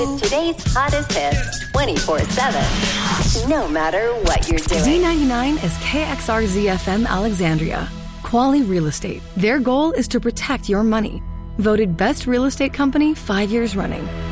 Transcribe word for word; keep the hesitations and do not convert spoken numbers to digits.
It's today's hottest hits twenty-four seven. No matter what you're doing. Z ninety-nine is K X R Z F M Alexandria. Quali Real Estate. Their goal is to protect your money. Voted best real estate company five years running.